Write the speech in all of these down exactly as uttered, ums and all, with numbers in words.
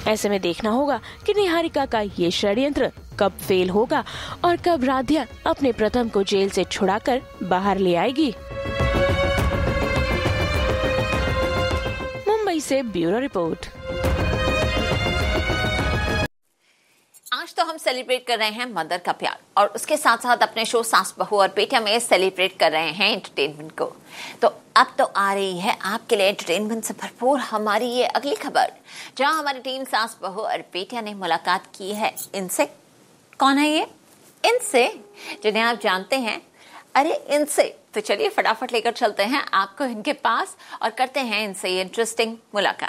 ऐसे में देखना होगा कि निहारिका का ये षड्यंत्र कब फेल होगा और कब राध्या अपने प्रथम को जेल से छुड़ाकर बाहर ले आएगी। मुंबई से ब्यूरो रिपोर्ट। आज तो हम सेलिब्रेट कर रहे हैं मदर का प्यार और उसके साथ साथ अपने शो सास बहू और बेटियां में सेलिब्रेट कर रहे हैं एंटरटेनमेंट को। तो अब तो आ रही है आपके लिए एंटरटेनमेंट से भरपूर हमारी ये अगली खबर, जहां हमारी टीम सास बहू और बेटियां ने मुलाकात की है इनसे। कौन है ये? इनसे जिन्हें आप जानते हैं। अरे इनसे तो चलिए फटाफट लेकर चलते हैं आपको इनके पास और करते हैं इनसे ये इंटरेस्टिंग मुलाकात।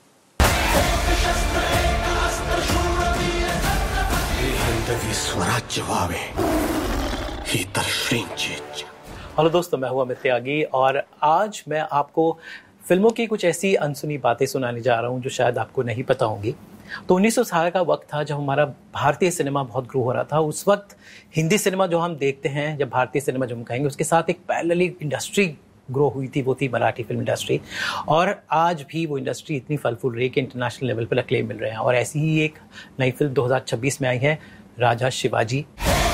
स्वराज्य व्हावे ही हेलो दोस्तों, मैं हूं अमित त्यागी और आज मैं आपको फिल्मों की कुछ ऐसी अनसुनी बातें सुनाने जा रहा हूं जो शायद आपको नहीं पता होंगी। तो उन्नीस सौ साठ का वक्त था जब हमारा भारतीय सिनेमा बहुत ग्रो हो रहा था। उस वक्त हिंदी सिनेमा जो हम देखते हैं, जब भारतीय सिनेमा जो हम कहेंगे, उसके साथ एक पैरेलली इंडस्ट्री ग्रो हुई थी, वो थी मराठी फिल्म इंडस्ट्री। और आज भी वो इंडस्ट्री इतनी फल फूल रही है कि इंटरनेशनल लेवल पर अक्लेम मिल रहे हैं। और ऐसी ही एक नई फिल्म दो हज़ार छब्बीस में आई है, राजा शिवाजी।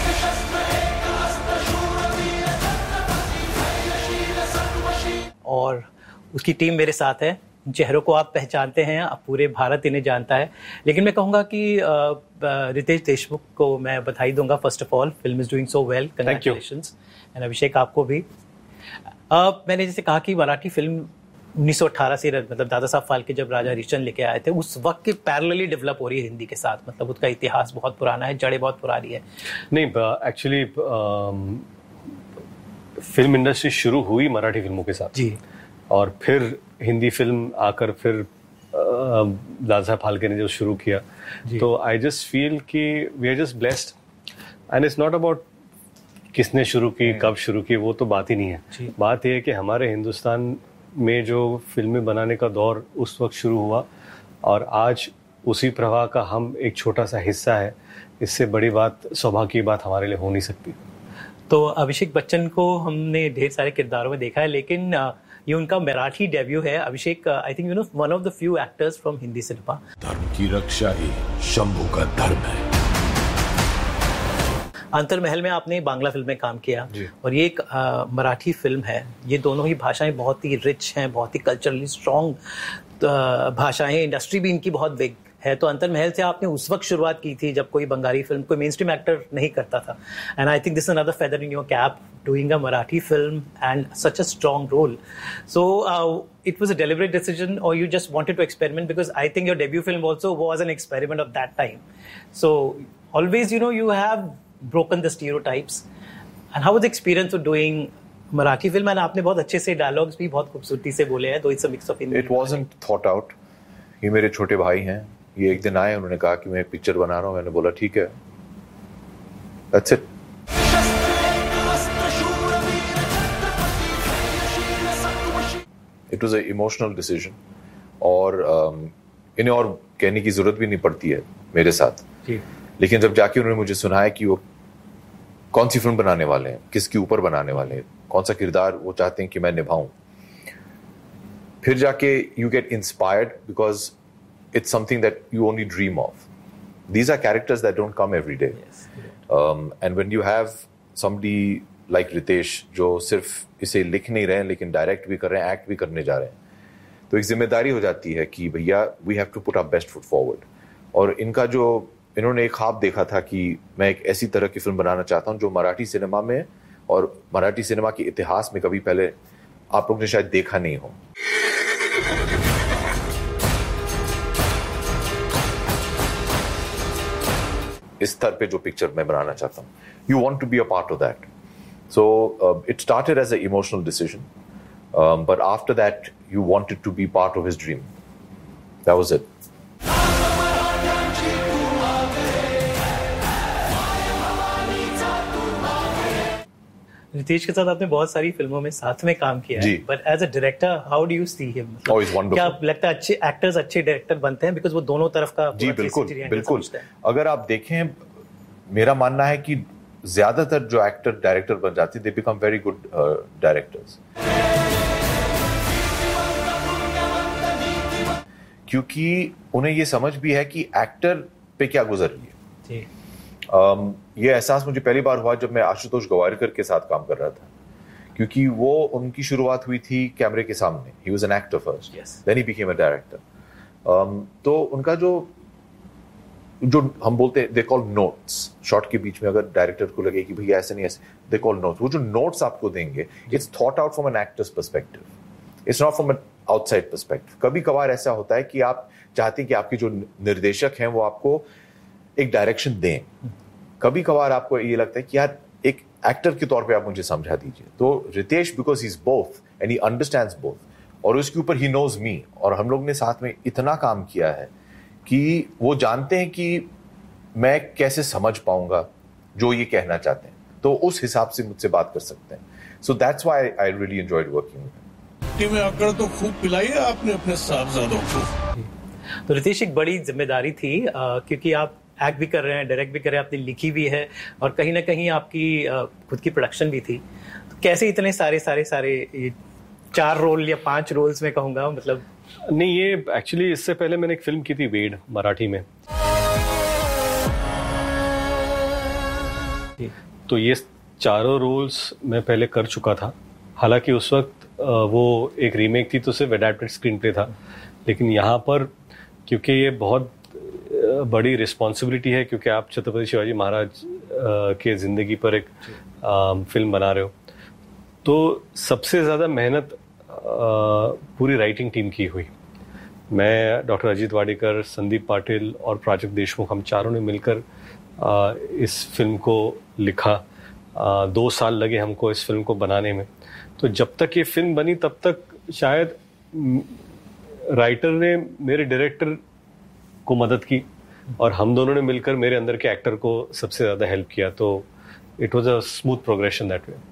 और उसकी टीम मेरे साथ है। चेहरों को आप पहचानते हैं, अब पूरे भारत इन्हें जानता है। लेकिन मैं कहूँगा कि रितेश देशमुख को मैं बधाई दूंगा। First of all, film is doing so well, congratulations. And अभिषेक, आपको भी। uh, मैंने जैसे कहा कि मराठी फिल्म उन्नीस सौ अठारह से, मतलब दादा साहब फाल्के जब राजा हरिश्चंद्र लेके आए थे, उस वक्त की पैरेलली डेवलप हो रही है हिंदी के साथ। मतलब उसका इतिहास बहुत पुराना है, जड़ें बहुत पुरानी है। नहीं, एक्चुअली फिल्म इंडस्ट्री शुरू हुई मराठी फिल्मों के साथ जी, और फिर हिंदी फिल्म आकर फिर दादा साहब फाल्के ने जो शुरू किया। तो आई जस्ट फील कि we are just blessed and it's not about किसने शुरू की, कब शुरू की, वो तो बात ही नहीं है। बात यह है कि हमारे हिंदुस्तान में जो फिल्में बनाने का दौर उस वक्त शुरू हुआ और आज उसी प्रवाह का हम एक छोटा सा हिस्सा है। इससे बड़ी बात, सौभाग्य की बात हमारे लिए हो नहीं सकती। तो अभिषेक बच्चन को हमने ढेर सारे किरदारों में देखा है, लेकिन ये उनका मराठी डेब्यू है। अभिषेक, I think you know one of the few actors from Hindi cinema. धर्म की रक्षा ही शंभू का धर्म है। अंतरमहल में आपने बांग्ला फिल्म में काम किया और ये एक आ, मराठी फिल्म है। ये दोनों ही भाषाएं बहुत ही रिच हैं, बहुत ही कल्चरली स्ट्रॉन्ग भाषाएं। इंडस्ट्री भी इनकी बहुत बिग है। तो अंतरमहल से आपने उस वक्त शुरुआत की थी जब कोई बंगाली फिल्म, कोई मेन स्ट्रीम एक्टर नहीं करता था। And I think this is another feather in your cap, doing a Marathi film and such a strong role. So it was a deliberate decision or you just wanted to experiment? Because I think your debut film also was an experiment of that time. So always, you know, you have broken the stereotypes. And how was the experience of doing Marathi film? And आपने बहुत अच्छे से dialogues भी बहुत खूबसूरती से बोले हैं, though it's a mix of Hindi. It wasn't thought out. ये मेरे छोटे भाई हैं। ये एक दिन आए, उन्होंने कहा कि मैं एक पिक्चर बना रहा हूँ। मैंने बोला ठीक है, that's it. It was an emotional decision और um, इन्हें और कहने की जरूरत भी नहीं पड़ती है मेरे साथ। लेकिन जब जाके उन्होंने मुझे सुनाया कि वो कौन सी फिल्म बनाने वाले हैं, किसके ऊपर बनाने वाले हैं, कौन सा किरदार वो चाहते हैं कि मैं निभाऊं, फिर जाके you get inspired because it's something that you only dream of. These are characters that don't come every day. Yes. Um, and when you have somebody like Ritesh जो सिर्फ इसे लिख नहीं रहे हैं लेकिन डायरेक्ट भी कर रहे हैं, एक्ट भी करने जा रहे हैं, तो एक जिम्मेदारी हो जाती है कि भैया we have to put our best foot forward. और इनका जो इन्होंने एक ख्वाब देखा था कि मैं एक ऐसी तरह की फिल्म बनाना चाहता हूँ जो मराठी सिनेमा में और मराठी सिनेमा के इतिहास में कभी पहले आप लोग ने शायद देखा नहीं हो। इस स्तर पे जो पिक्चर मैं बनाना चाहता हूँ, you want to be a part of that. So it started as a emotional decision, but after that you wanted to be part of his dream. That was it. Ritesh के साथ आपने बहुत सारी फिल्मों में साथ में काम किया है, but as a director how do you see him? Oh, he's wonderful. क्या लगता है अच्छे एक्टर्स अच्छे डायरेक्टर बनते हैं बिकॉज वो दोनों तरफ का जी बिल्कुल बिल्कुल। अगर आप देखें, मेरा मानना है कि ज्यादातर जो एक्टर डायरेक्टर बन जाते हैं, they become very good directors. क्योंकि उन्हें ये समझ भी है कि एक्टर पे क्या गुजर रही है। um, ये एहसास मुझे पहली बार हुआ जब मैं आशुतोष गवारकर के साथ काम कर रहा था, क्योंकि वो उनकी शुरुआत हुई थी कैमरे के सामने। He was an actor first, then he became a director. तो उनका जो जो हम बोलते हैं दे कॉल नोट्स, शॉट के बीच में अगर डायरेक्टर को लगे कि भैया ऐसे नहीं ऐसे, दे कॉल नोट्स। वो जो नोट्स आपको देंगे, it's thought out from N actors perspective, it's not from an outside perspective. कभी कभार ऐसा होता है कि आप चाहते हैं कि आपके जो निर्देशक हैं वो आपको एक डायरेक्शन दें, कभी कभार आपको ये लगता है कि यार एक एक्टर के तौर पे आप मुझे समझा दीजिए। तो Ritesh, because he is both and he understands both, और उसके ऊपर ही नोज मी, और हम लोग ने साथ में इतना काम किया है कि वो जानते हैं कि मैं कैसे समझ पाऊंगा जो ये कहना चाहते हैं, तो उस हिसाब से मुझसे बात कर सकते हैं। So that's why I really enjoyed working with him. Team में आकर तो खूब पिलाई है आपने अपने साहबजादों को। तो रितेश, एक बड़ी जिम्मेदारी थी, आ, क्योंकि आप एक्ट भी कर रहे हैं, डायरेक्ट भी कर रहे हैं, आपने लिखी भी है, और कहीं ना कहीं आपकी आ, खुद की प्रोडक्शन भी थी। तो कैसे इतने सारे सारे सारे ये चार रोल या पांच रोल्स में कहूँगा, मतलब? नहीं, ये एक्चुअली इससे पहले मैंने एक फिल्म की थी वेड, मराठी में। तो ये चारों रोल्स मैं पहले कर चुका था। हालांकि उस वक्त वो एक रीमेक थी तो सिर्फ एडैप्टेड स्क्रीन प्ले था, लेकिन यहाँ पर क्योंकि ये बहुत बड़ी रिस्पॉन्सिबिलिटी है, क्योंकि आप छत्रपति शिवाजी महाराज के ज़िंदगी पर एक फिल्म बना रहे हो, तो सबसे ज़्यादा मेहनत पूरी राइटिंग टीम की हुई। मैं, डॉक्टर अजीत वाडेकर, संदीप पाटिल और प्राजक्त देशमुख, हम चारों ने मिलकर इस फिल्म को लिखा। दो साल लगे हमको इस फिल्म को बनाने में। तो जब तक ये फिल्म बनी तब तक शायद राइटर ने मेरे डायरेक्टर को मदद की, और हम दोनों ने मिलकर मेरे अंदर के एक्टर को सबसे ज़्यादा हेल्प किया। तो it was a smooth progression that way.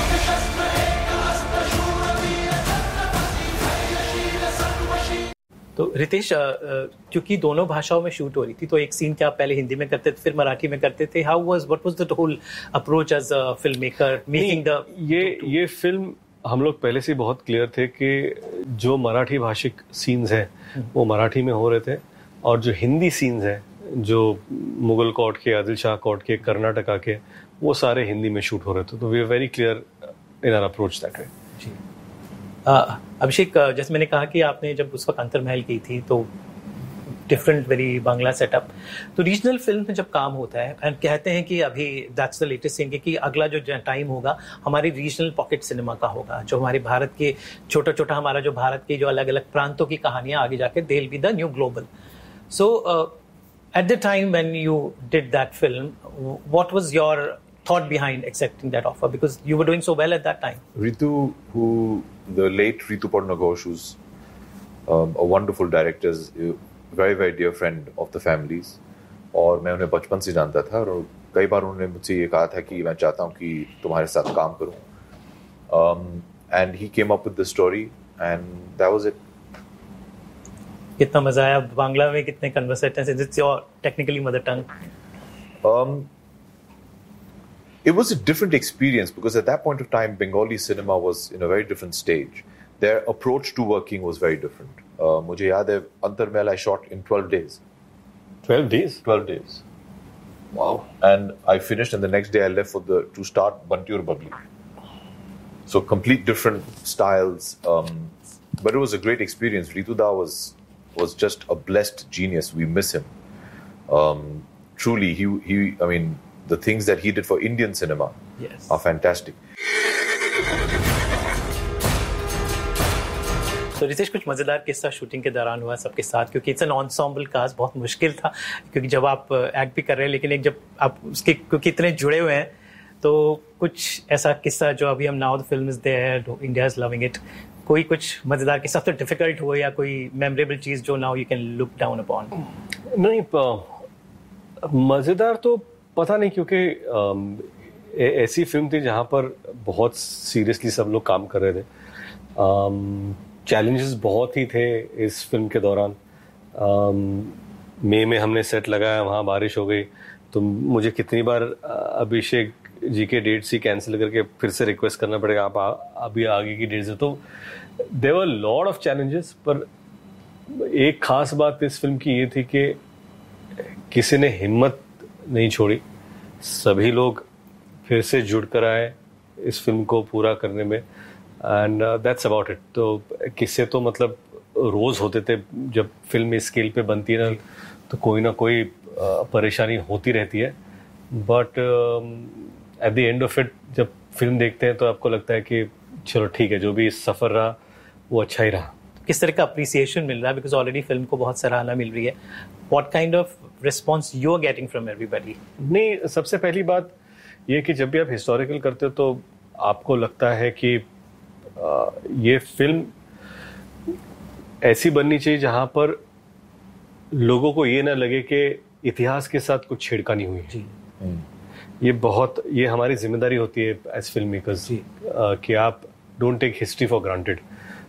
तो रितेश, क्योंकि दोनों भाषाओं में शूट हो रही थी, तो एक सीन क्या आप पहले हिंदी में करते थे, फिर मराठी में करते थे? How was what was the whole approach as a film maker making the ये ये फिल्म हम लोग पहले से बहुत क्लियर थे कि जो मराठी भाषिक सीन्स हैं वो मराठी में हो रहे थे, और जो हिंदी सीन्स हैं जो मुगल कोर्ट के, आदिल शाह कोर्ट के, कर्नाटका के, वो सारे हिंदी में शूट हो रहे थे। तो we are very clear in our approach that way. जी। अभिषेक, जैसे मैंने कहा कि आपने जब उस वक्त अंतरमहल की थी तो डिफरेंट वेरी बांग्ला सेटअप, तो रीजनल फिल्म में जब काम होता है एंड कहते हैं कि अभी दैट्स द लेटेस्ट थिंग कि अगला जो टाइम होगा हमारी रीजनल पॉकेट सिनेमा का होगा, जो हमारे भारत के छोटा छोटा हमारा जो भारत के जो अलग अलग प्रांतों की कहानियां आगे जाके they will be the new global. So at the time when you did that film, what was your thought behind accepting that offer, because you were doing so well at that time? Ritu, who the late Ritu Pornagosh, who's um, a wonderful director, is a very very dear friend of the families, और मैं उन्हें बचपन से जानता था, और कई बार उन्होंने मुझसे ये कहा था कि मैं चाहता हूँ कि तुम्हारे साथ काम करूँ, um, and he came up with the story and that was it. कितना मजा आया बांग्ला में, कितने conversations, it's your technically mother tongue? Um, It was a different experience because at that point of time, Bengali cinema was in a very different stage. Their approach to working was very different. Uh, मुझे याद है अंतरमहल I shot in twelve days. twelve days? twelve days. Wow. And I finished, and the next day I left for the to start Banti Aur Babli. So complete different styles. Um, but it was a great experience. Ritu Da was was just a blessed genius. We miss him. Um, truly, he he. I mean. The things that he did for Indian cinema yes. are fantastic. तो रितेश, कुछ मजेदार किस्सा shooting के दौरान हुआ सबके साथ, क्योंकि इट्स एन एंसेम्बल कास्ट, बहुत मुश्किल था, क्योंकि जब आप एक्ट भी कर रहे हैं लेकिन एक जब आप उसके क्योंकि इतने जुड़े हुए हैं, तो कुछ ऐसा किस्सा जो अभी हम now the film is there, India is loving it, कोई कुछ मजेदार किस्सा तो डिफिकल्ट हो, या कोई मेमोरेबल चीज जो now you can look down upon? नहीं, मजेदार तो पता नहीं, क्योंकि ऐसी फिल्म थी जहाँ पर बहुत सीरियसली सब लोग काम कर रहे थे। चैलेंजेस बहुत ही थे इस फिल्म के दौरान। मई में हमने सेट लगाया, वहाँ बारिश हो गई, तो मुझे कितनी बार अभिषेक जी के डेट्स ही कैंसिल करके फिर से रिक्वेस्ट करना पड़ेगा, आप आ, अभी आगे की डेट्स है। तो there were lot of challenges, पर एक खास बात इस फिल्म की ये थी कि किसी ने हिम्मत नहीं छोड़ी, सभी लोग फिर से जुड़ कर आए इस फिल्म को पूरा करने में, एंड दैट्स अबाउट इट। तो किस्से तो मतलब रोज होते थे, जब फिल्म इस स्केल पे बनती है ना तो कोई ना कोई uh, परेशानी होती रहती है, but at the end of it जब फिल्म देखते हैं तो आपको लगता है कि चलो ठीक है, जो भी सफर रहा वो अच्छा ही रहा। किस तरह का अप्रिसिएशन मिल रहा है, बिकॉज ऑलरेडी फिल्म को बहुत सराहना मिल रही है, what kind of response you are getting from everybody? नहीं, सबसे पहली बात ये कि जब भी आप हिस्टोरिकल करते हो तो आपको लगता है कि आ, ये फिल्म ऐसी बननी चाहिए जहां पर लोगों को ये ना लगे कि इतिहास के साथ कुछ छेड़खानी हुई है। ये बहुत ये हमारी जिम्मेदारी होती है एज फिल्म मेकर्स कि आप don't take history for granted.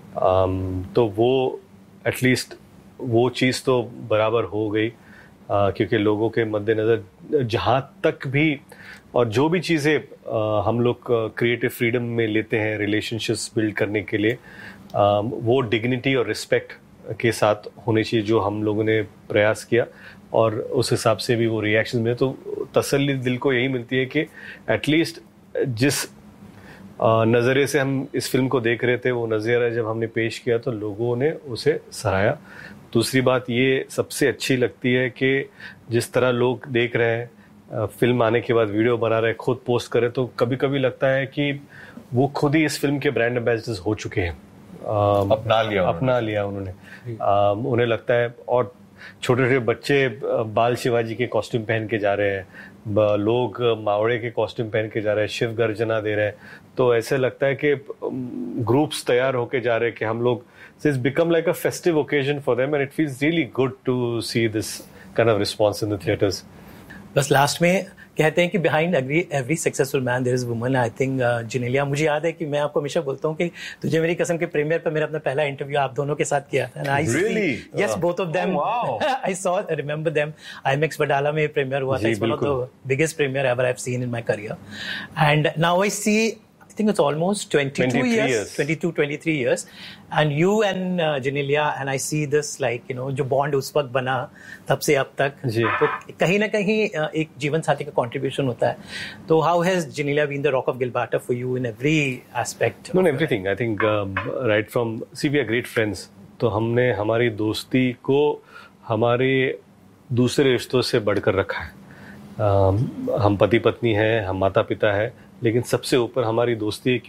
तो वो एटलीस्ट वो चीज़ तो बराबर हो गई, uh, क्योंकि लोगों के मद्देनज़र जहाँ तक भी और जो भी चीज़ें uh, हम लोग क्रिएटिव फ्रीडम में लेते हैं रिलेशनशिप्स बिल्ड करने के लिए, uh, वो डिग्निटी और रिस्पेक्ट के साथ होनी चाहिए, जो हम लोगों ने प्रयास किया और उस हिसाब से भी वो रिएक्शन मिले। तो तसल्ली दिल को यही मिलती है कि एटलीस्ट जिस नज़रिए से हम इस फिल्म को देख रहे थे वो नज़रिया जब हमने पेश किया तो लोगों ने उसे सराहा। दूसरी बात ये सबसे अच्छी लगती है कि जिस तरह लोग देख रहे हैं, फिल्म आने के बाद वीडियो बना रहे हैं, खुद पोस्ट करें, तो कभी कभी लगता है कि वो खुद ही इस फिल्म के ब्रांड एम्बेसडर्स हो चुके हैं। अपना लिया अपना लिया उन्होंने। उन्हें लगता है, और छोटे छोटे बच्चे बाल शिवाजी के कॉस्ट्यूम पहन के जा रहे हैं, लोग मावड़े के कॉस्ट्यूम पहन के जा रहे हैं, शिव गर्जना दे रहे हैं, तो ऐसे लगता है कि ग्रुप्स तैयार होके जा रहे हैं कि हम लोग, it's become like a festive occasion for them and it feels really good to see this kind of response in the theatres. बस लास्ट में कहते हैं कि behind every every successful man there is woman. I think Genelia, मुझे याद है कि मैं आपको हमेशा बोलता हूँ कि तुझे मेरी कसम के प्रीमियर पर मेरा अपना पहला इंटरव्यू आप दोनों के साथ किया था। आई Really? Yes, both of them. I saw remember them. IMAX Badala में प्रीमियर हुआ था। It's one of the biggest premiere ever I have seen in my career, and now I C I think it's almost twenty-two years, twenty-two, twenty-three years, and you and uh, Genelia, and I see this like you know जो bond उस वक्त बना तब से अब तक, तो कहीं ना कहीं uh, एक जीवन साथी का contribution होता है। तो how has Genelia been the rock of Gilberta for you in every aspect? No, no, everything. I think um, right from see we are great friends. तो हमने हमारी दोस्ती को हमारे दूसरे रिश्तों से बढ़कर रखा है। um, हम पति पत्नी हैं, हम माता पिता हैं, लेकिन सबसे ऊपर हमारी दोस्ती